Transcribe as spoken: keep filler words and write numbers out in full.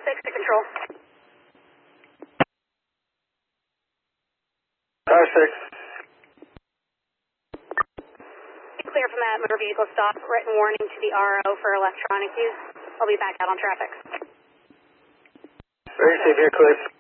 six to control. Tower six. Clear from that motor vehicle stop. Written warning to the R O for electronic use. I'll be back out on traffic. Very safe here, clear.